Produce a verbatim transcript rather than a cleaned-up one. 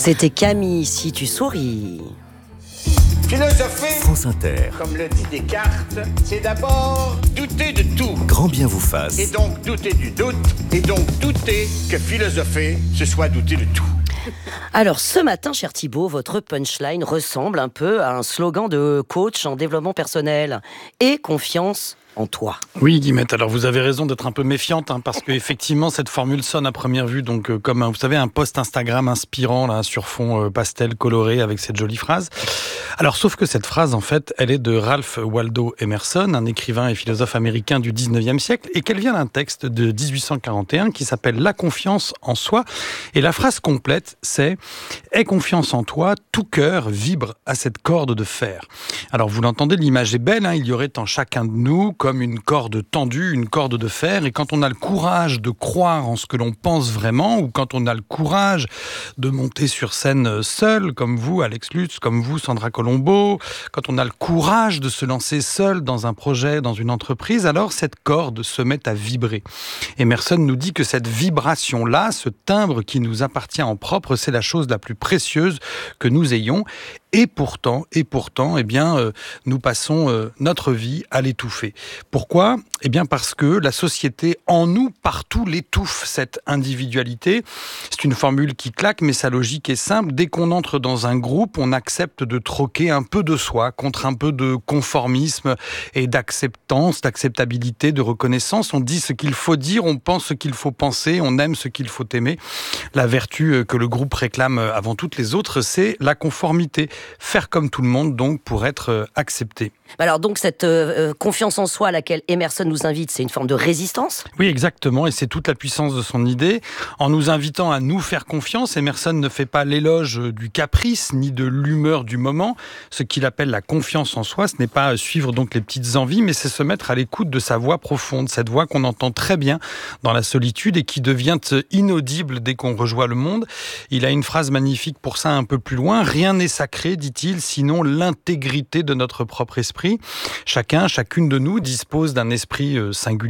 C'était Camille, si tu souris. Philosopher, France Inter. comme le dit Descartes, c'est d'abord douter de tout. Grand bien vous fasse. Et donc douter du doute, et donc douter que philosopher, ce soit douter de tout. Alors ce matin, cher Thibaut, votre punchline ressemble un peu à un slogan de coach en développement personnel. Et confiance en toi. Oui, Guillemette, alors vous avez raison d'être un peu méfiante, hein, parce qu'effectivement, cette formule sonne à première vue, donc euh, comme, un, vous savez, un post Instagram inspirant, là, sur fond euh, pastel coloré, avec cette jolie phrase. Alors, sauf que cette phrase, en fait, elle est de Ralph Waldo Emerson, un écrivain et philosophe américain du dix-neuvième siècle, et qu'elle vient d'un texte de dix-huit cent quarante et un qui s'appelle « La confiance en soi ». Et la phrase complète, c'est « Aie confiance en toi, tout cœur vibre à cette corde de fer ». Alors, vous l'entendez, l'image est belle, hein, il y aurait en chacun de nous comme une corde tendue, une corde de fer, et quand on a le courage de croire en ce que l'on pense vraiment, ou quand on a le courage de monter sur scène seul, comme vous, Alex Lutz, comme vous, Sandra Colombo, quand on a le courage de se lancer seul dans un projet, dans une entreprise, alors cette corde se met à vibrer. Emerson nous dit que cette vibration-là, ce timbre qui nous appartient en propre, c'est la chose la plus précieuse que nous ayons. Et pourtant, et pourtant, eh bien, euh, nous passons euh, notre vie à l'étouffer. Pourquoi ? Eh bien, parce que la société, en nous, partout, l'étouffe, cette individualité. C'est une formule qui claque, mais sa logique est simple. Dès qu'on entre dans un groupe, on accepte de troquer un peu de soi contre un peu de conformisme et d'acceptance, d'acceptabilité, de reconnaissance. On dit ce qu'il faut dire, on pense ce qu'il faut penser, on aime ce qu'il faut aimer. La vertu que le groupe réclame avant toutes les autres, c'est la conformité. Faire comme tout le monde, donc, pour être accepté. Alors donc, cette euh, confiance en soi à laquelle Emerson nous invite, c'est une forme de résistance ? Oui, exactement, et c'est toute la puissance de son idée. En nous invitant à nous faire confiance, Emerson ne fait pas l'éloge du caprice, ni de l'humeur du moment. Ce qu'il appelle la confiance en soi, ce n'est pas suivre donc les petites envies, mais c'est se mettre à l'écoute de sa voix profonde, cette voix qu'on entend très bien dans la solitude et qui devient inaudible dès qu'on rejoint le monde. Il a une phrase magnifique pour ça un peu plus loin. « Rien n'est sacré, dit-il, sinon l'intégrité de notre propre esprit. Chacun, chacune de nous dispose d'un esprit singulier.